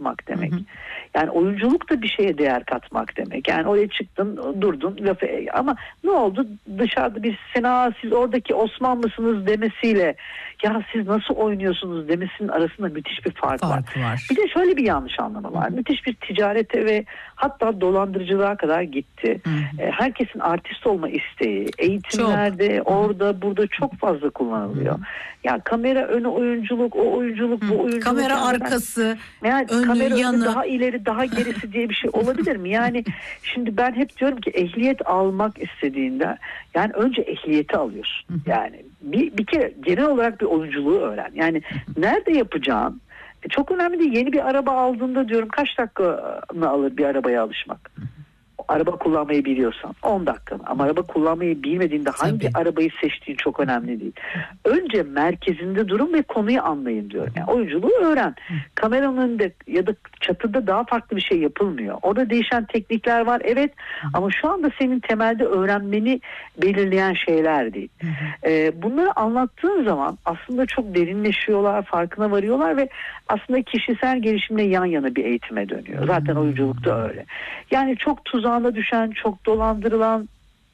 katmak demek. Yani oyunculuk da bir şeye değer katmak demek. Yani oraya çıktın, durdun ama ne oldu? Dışarıda bir siz oradaki Osman mısınız demesiyle ya siz nasıl oynuyorsunuz demesinin arasında müthiş bir fark var. Bir de şöyle bir yanlış anlama var. Müthiş bir ticarete ve hatta dolandırıcılığa kadar gitti. Herkesin artist olma isteği, eğitimlerde, orada burada çok fazla kullanılıyor. Ya kamera önü oyunculuk, o oyunculuk, bu oyunculuk. Kamera arkası, yani önü, kamera yanı. önü, daha ileri, daha gerisi diye bir şey olabilir mi? Yani şimdi ben hep diyorum ki ehliyet almak istediğinde yani önce ehliyeti alıyorsun. Yani bir kere genel olarak bir oyunculuğu öğren. Yani nerede yapacağın çok önemli değil. Yeni bir araba aldığında diyorum kaç dakikanı alır bir arabaya alışmak? Araba kullanmayı biliyorsan 10 dakika. Ama araba kullanmayı bilmediğinde hangi arabayı seçtiğin çok önemli değil. Önce merkezinde durun ve konuyu anlayın diyorum. Yani oyunculuğu öğren. Kameranın önünde ya da çatıda daha farklı bir şey yapılmıyor. Orada değişen teknikler var evet ama şu anda senin temelde öğrenmeni belirleyen şeyler değil. Bunları anlattığın zaman aslında çok derinleşiyorlar, farkına varıyorlar ve aslında kişisel gelişimle yan yana bir eğitime dönüyor. Zaten oyunculukta öyle. Yani çok tuzağına düşen, çok dolandırılan,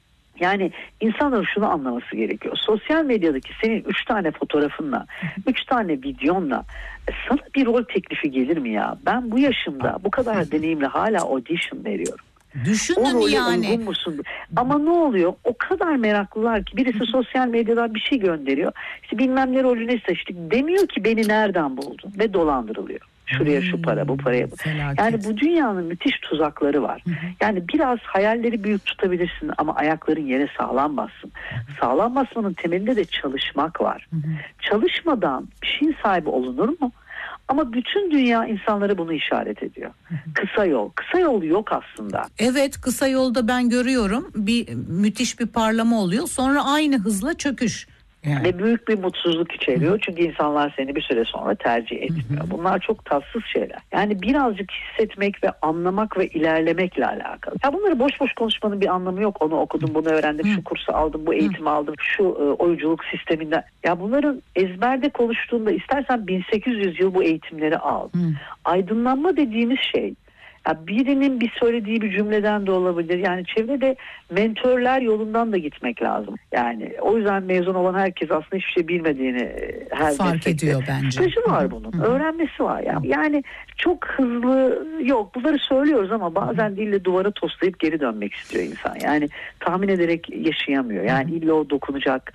yani insanların şunu anlaması gerekiyor. Sosyal medyadaki senin 3 tane fotoğrafınla, 3 tane videonla sana bir rol teklifi gelir mi ya? Ben bu yaşımda bu kadar deneyimle hala audition veriyorum. Düşünün yani. Uygun musun? Ama ne oluyor? O kadar meraklılar ki birisi sosyal medyadan bir şey gönderiyor. İşte bilmem ne rolüne seçtik. Demiyor ki beni nereden buldun? Ve dolandırılıyor. Şuraya şu para, bu paraya bu. Yani bu dünyanın müthiş tuzakları var. Yani biraz hayalleri büyük tutabilirsin ama ayakların yere sağlam bassın. Sağlam basmanın temelinde de çalışmak var. Çalışmadan bir şeyin sahibi olunur mu? Ama bütün dünya insanlara bunu işaret ediyor. Kısa yol. Kısa yol yok aslında. Evet, kısa yolda ben görüyorum. Müthiş bir parlama oluyor. Sonra aynı hızla çöküş. Yani. Ve büyük bir mutsuzluk içeriyor. Çünkü insanlar seni bir süre sonra tercih etmiyor. Bunlar çok tatsız şeyler. Yani birazcık hissetmek ve anlamak ve ilerlemekle alakalı. Ya bunları boş boş konuşmanın bir anlamı yok. Onu okudum, bunu öğrendim, şu kursu aldım, bu eğitimi aldım, şu oyunculuk sisteminden. Ya bunların ezberde konuştuğunda istersen 1800 yıl bu eğitimleri al. Aydınlanma dediğimiz şey birinin bir söylediği bir cümleden de olabilir. Yani çevrede mentörler yolundan da gitmek lazım. Yani o yüzden mezun olan herkes aslında hiçbir şey bilmediğini fark ediyor bence. Stajı var bunun. Öğrenmesi var. Yani çok hızlı yok. Bunları söylüyoruz ama bazen dille duvara toslayıp geri dönmek istiyor insan. Yani tahmin ederek yaşayamıyor. Yani illa o dokunacak,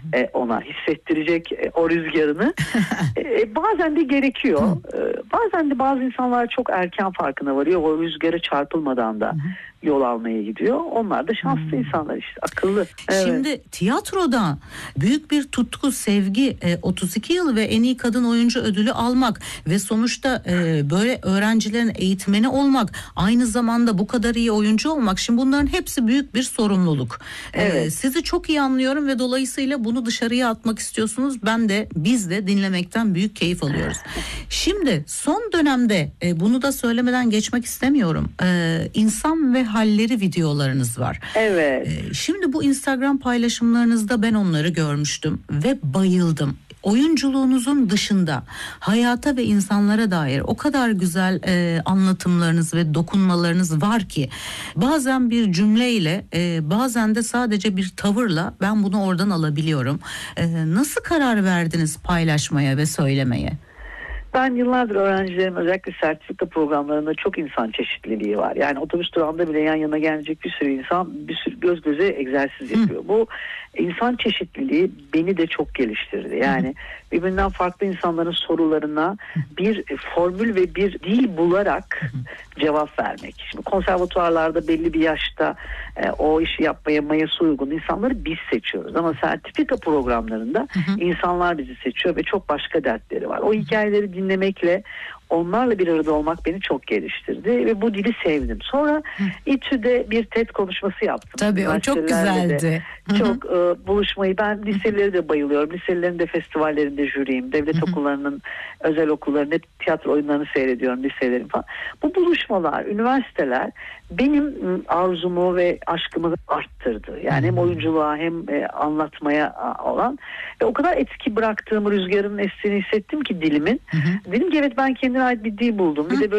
ona hissettirecek o rüzgarını. Bazen de gerekiyor. Bazen de bazı insanlar çok erken farkına varıyor. O rüzgarı çarpılmadan da yol almaya gidiyor. Onlar da şanslı insanlar işte. Akıllı. Evet. Şimdi tiyatroda büyük bir tutku, sevgi, 32 yıl ve en iyi kadın oyuncu ödülü almak ve sonuçta böyle öğrencilerin eğitmeni olmak, aynı zamanda bu kadar iyi oyuncu olmak. Şimdi bunların hepsi büyük bir sorumluluk. Evet. Sizi çok iyi anlıyorum ve dolayısıyla bunu dışarıya atmak istiyorsunuz. Biz de dinlemekten büyük keyif alıyoruz. Şimdi son dönemde bunu da söylemeden geçmek istemiyorum. İnsan ve halleri videolarınız var. Evet. Şimdi bu Instagram paylaşımlarınızda ben onları görmüştüm ve bayıldım. Oyunculuğunuzun dışında hayata ve insanlara dair o kadar güzel anlatımlarınız ve dokunmalarınız var ki bazen bir cümleyle bazen de sadece bir tavırla ben bunu oradan alabiliyorum. Nasıl karar verdiniz paylaşmaya ve söylemeye? Ben yıllardır öğrencilerim özellikle sertifika programlarında çok insan çeşitliliği var. Yani otobüs durağında bile yan yana gelecek bir sürü insan bir sürü göz göze egzersiz yapıyor. Bu insan çeşitliliği beni de çok geliştirdi. Yani birbirinden farklı insanların sorularına bir formül ve bir dil bularak cevap vermek. Şimdi konservatuarlarda belli bir yaşta o işi yapmaya mayası uygun insanları biz seçiyoruz. Ama sertifika programlarında insanlar bizi seçiyor ve çok başka dertleri var. O hikayeleri dinlemekle onlarla bir arada olmak beni çok geliştirdi ve bu dili sevdim. Sonra İTÜ'de bir TED konuşması yaptım. Tabii o çok güzeldi. Çok buluşmayı, ben liseleri de bayılıyorum. Liselerin de festivallerinde jüriyim. Devlet okullarının, özel okulların hep tiyatro oyunlarını seyrediyorum, liselerin falan. Bu buluşmalar, üniversiteler benim arzumu ve aşkımı arttırdı. Yani hem oyunculuğa hem anlatmaya olan ve o kadar etki bıraktığım, rüzgarın estiğini hissettim ki dilimin. Dedim ki evet, ben kendine ait bir dil buldum. Bir de böyle